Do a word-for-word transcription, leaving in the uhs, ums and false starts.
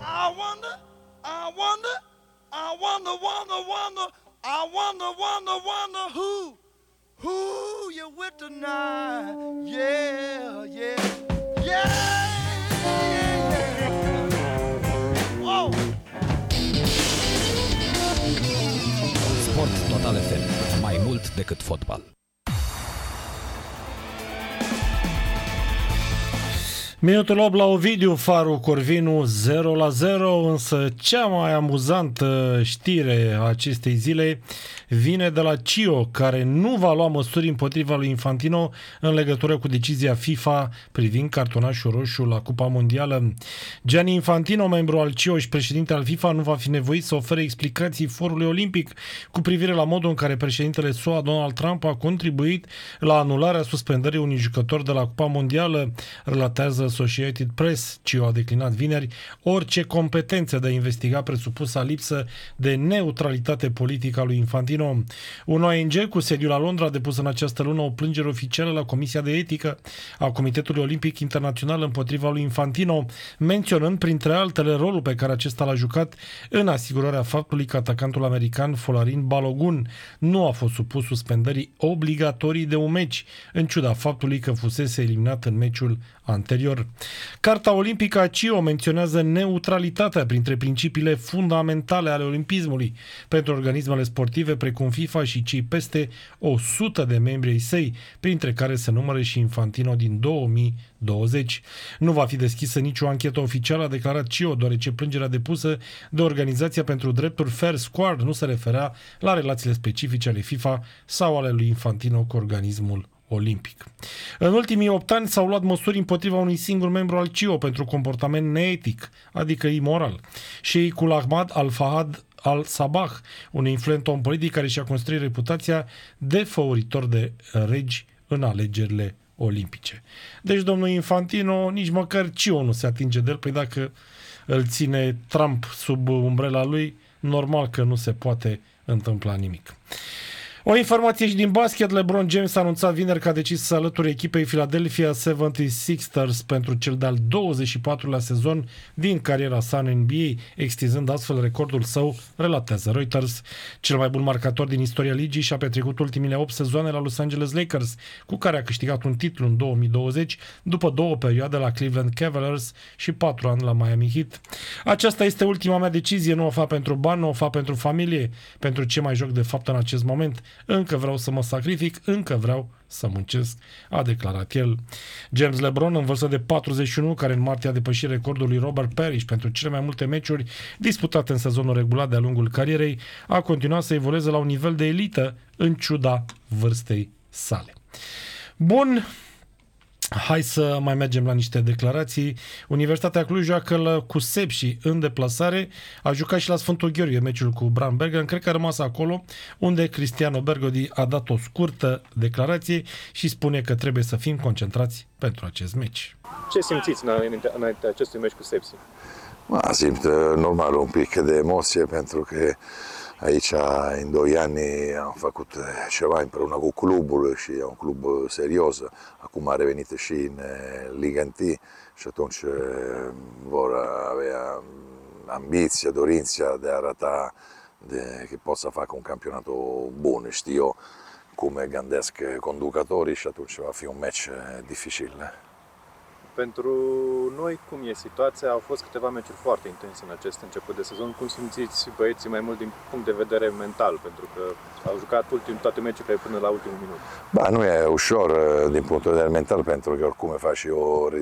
I wonder, I wonder, I wonder, wonder, wonder, I wonder, wonder, wonder who, who you with tonight? Yeah, yeah, yeah, yeah. Oh. Sport Total F M. Mai mult decât fotbal. Minutul opt la Ovidiu Faru Corvinu zero la zero, însă cea mai amuzantă știre a acestei zile vine de la Cio, care nu va lua măsuri împotriva lui Infantino în legătură cu decizia FIFA privind cartonașul roșu la Cupa Mondială. Gianni Infantino, membru al Cio și președinte al FIFA, nu va fi nevoit să ofere explicații forului olimpic cu privire la modul în care președintele S U A, Donald Trump, a contribuit la anularea suspendării unui jucător de la Cupa Mondială, relatează Associated Press. Cio a declinat vineri orice competențe de a investiga presupusa lipsă de neutralitate politică a lui Infantino. Un O N G cu sediul la Londra a depus în această lună o plângere oficială la Comisia de Etică a Comitetului Olimpic Internațional împotriva lui Infantino, menționând printre altele rolul pe care acesta l-a jucat în asigurarea faptului că atacantul american Folarin Balogun nu a fost supus suspendării obligatorii de un meci, în ciuda faptului că fusese eliminat în meciul anterior. Carta olimpică a Cio menționează neutralitatea printre principiile fundamentale ale olimpismului pentru organismele sportive precum FIFA și cei peste o sută de membri ai săi, printre care se numără și Infantino din două mii douăzeci. Nu va fi deschisă nicio anchetă oficială, a declarat Cio, deoarece plângerea depusă de Organizația pentru Drepturi Fair Square nu se referea la relațiile specifice ale FIFA sau ale lui Infantino cu organismul olimpic. În ultimii opt ani s-au luat măsuri împotriva unui singur membru al Cio pentru comportament neetic, adică imoral. Sheikul Ahmad Al-Fahad Al-Sabah, un influent om politic care și-a construit reputația de făuritor de regi în alegerile olimpice. Deci domnul Infantino, nici măcar Cio nu se atinge de el, păi dacă îl ține Trump sub umbrela lui, normal că nu se poate întâmpla nimic. O informație și din basket. LeBron James a anunțat vineri că a decis să alăture echipei Philadelphia șaptezeci și șase ers pentru cel de-al douăzeci și patrulea sezon din cariera sa în N B A, extinzând astfel recordul său, relatează Reuters. Cel mai bun marcator din istoria ligii și-a petrecut ultimile opt sezoane la Los Angeles Lakers, cu care a câștigat un titlu în două mii douăzeci, după două perioade la Cleveland Cavaliers și patru ani la Miami Heat. Aceasta este ultima mea decizie, nu o fac pentru bani, nu o fac pentru familie, pentru ce mai joc de fapt în acest moment. Încă vreau să mă sacrific, încă vreau să muncesc, a declarat el. James LeBron, în vârstă de patruzeci și unu, care în martie a depășit recordul lui Robert Parrish pentru cele mai multe meciuri disputate în sezonul regulat de-a lungul carierei, a continuat să evolueze la un nivel de elită în ciuda vârstei sale. Bun, hai să mai mergem la niște declarații. Universitatea Cluj joacă cu Sepsi în deplasare. A jucat și la Sfântul Gheorghe meciul cu Bram Bergen. Cred că a rămas acolo, unde Cristiano Bergodi a dat o scurtă declarație și spune că trebuie să fim concentrați pentru acest meci. Ce simțiți înainte, înainte acestui meci cu Sepsi? Ma, simt normal un pic de emoție, pentru că aici, în doi ani, am făcut ceva împreună cu clubul și e un club serios. Acum a revenit și în Liga unu și atunci vor avea ambiția, dorința de a arăta de, că pot să facă un campionat bun. Știu eu cum gândesc conducătorii și atunci va fi un meci dificil. Pentru noi, cum e situația? Au fost câteva meciuri foarte intense în acest început de sezon. Cum simțiți băieții mai mult din punct de vedere mental? Pentru că au jucat ultim, toate meciurile până la ultimul minut. Ba, nu e ușor din punct de vedere mental, pentru că oricum faci o